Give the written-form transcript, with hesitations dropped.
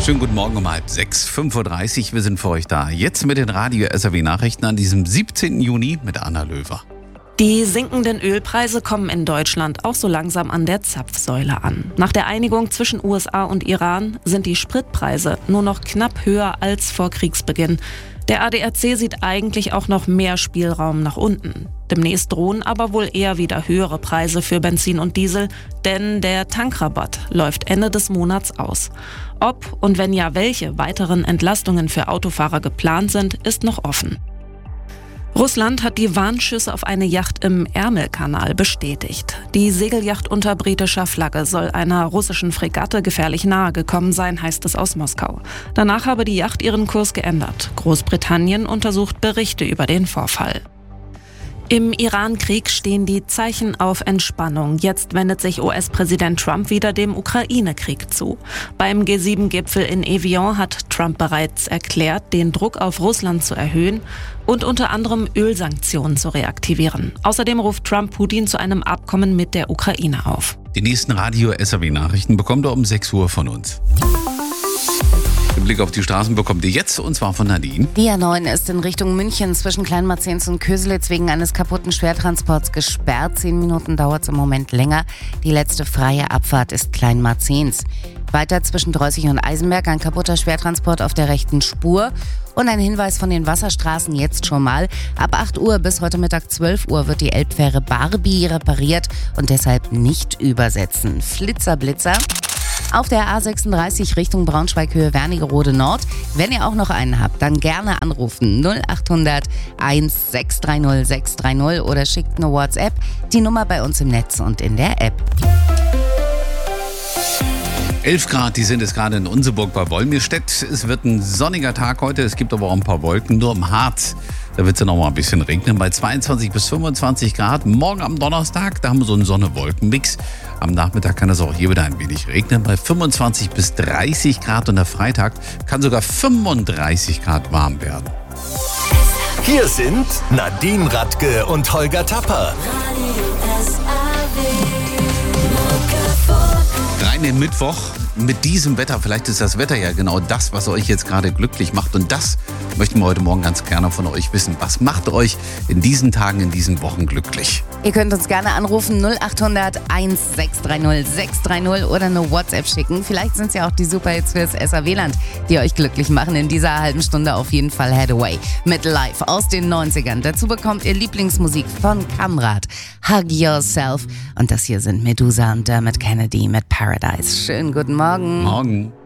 Schönen guten Morgen um 5:30 5:30 Uhr. Wir sind für euch da. Jetzt mit den Radio SAW Nachrichten an diesem 17. Juni mit Anna Löwer. Die sinkenden Ölpreise kommen in Deutschland auch so langsam an der Zapfsäule an. Nach der Einigung zwischen USA und Iran sind die Spritpreise nur noch knapp höher als vor Kriegsbeginn. Der ADAC sieht eigentlich auch noch mehr Spielraum nach unten. Demnächst drohen aber wohl eher wieder höhere Preise für Benzin und Diesel, denn der Tankrabatt läuft Ende des Monats aus. Ob und wenn ja, welche weiteren Entlastungen für Autofahrer geplant sind, ist noch offen. Russland hat die Warnschüsse auf eine Yacht im Ärmelkanal bestätigt. Die Segelyacht unter britischer Flagge soll einer russischen Fregatte gefährlich nahe gekommen sein, heißt es aus Moskau. Danach habe die Yacht ihren Kurs geändert. Großbritannien untersucht Berichte über den Vorfall. Im Iran-Krieg stehen die Zeichen auf Entspannung. Jetzt wendet sich US-Präsident Trump wieder dem Ukraine-Krieg zu. Beim G7-Gipfel in Evian hat Trump bereits erklärt, den Druck auf Russland zu erhöhen und unter anderem Ölsanktionen zu reaktivieren. Außerdem ruft Trump Putin zu einem Abkommen mit der Ukraine auf. Die nächsten Radio SAW Nachrichten bekommt ihr um 6 Uhr von uns. Den Blick auf die Straßen bekommt ihr jetzt, und zwar von Nadine. Die A9 ist in Richtung München zwischen Kleinmarzens und Köselitz wegen eines kaputten Schwertransports gesperrt. 10 Minuten dauert es im Moment länger. Die letzte freie Abfahrt ist Kleinmarzens. Weiter zwischen Dreußig und Eisenberg ein kaputter Schwertransport auf der rechten Spur. Und ein Hinweis von den Wasserstraßen jetzt schon mal. Ab 8 Uhr bis heute Mittag 12 Uhr wird die Elbfähre Barbie repariert und deshalb nicht übersetzen. Flitzer, Blitzer. Auf der A36 Richtung Braunschweig-Höhe Wernigerode Nord. Wenn ihr auch noch einen habt, dann gerne anrufen 0800 1630 630 oder schickt eine WhatsApp. Die Nummer bei uns im Netz und in der App. 11 Grad, die sind es gerade in Unseburg bei Wolmirstedt. Es wird ein sonniger Tag heute, es gibt aber auch ein paar Wolken. Nur im Harz, da wird es ja noch mal ein bisschen regnen, bei 22 bis 25 Grad. Morgen am Donnerstag, da haben wir so einen Sonne-Wolken-Mix. Am Nachmittag kann es auch hier wieder ein wenig regnen, bei 25 bis 30 Grad. Und der Freitag kann sogar 35 Grad warm werden. Hier sind Nadine Radke und Holger Tapper. Rein in Mittwoch mit diesem Wetter. Vielleicht ist das Wetter ja genau das, was euch jetzt gerade glücklich macht. Und das möchten wir heute Morgen ganz gerne von euch wissen. Was macht euch in diesen Tagen, in diesen Wochen glücklich? Ihr könnt uns gerne anrufen 0800 1630 630 oder eine WhatsApp schicken. Vielleicht sind es ja auch die Superhits fürs SAW-Land, die euch glücklich machen. In dieser halben Stunde auf jeden Fall Head Away mit Live aus den 90ern. Dazu bekommt ihr Lieblingsmusik von Kamrat, Hug Yourself. Und das hier sind Medusa und Dermot Kennedy mit Paradise. Schönen guten Morgen. Morgen.